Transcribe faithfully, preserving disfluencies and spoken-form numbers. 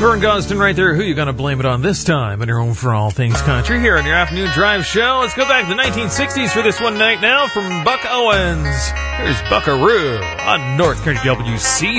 Vern Gosden right there. Who you going to blame it on this time on your home for all things country here on your afternoon drive show? Let's go back to the nineteen sixties for this one night now from Buck Owens. Here's Buckaroo on North Country W C